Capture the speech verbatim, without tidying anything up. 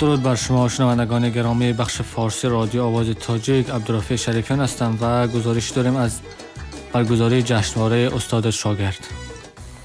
درود بر شما شنوندگان گرامی بخش فارسی رادیو آواز تاجیک. عبدالرفیع شریفیان هستم و گزارش داریم از برگزاری جشنواره استاد شاگرد.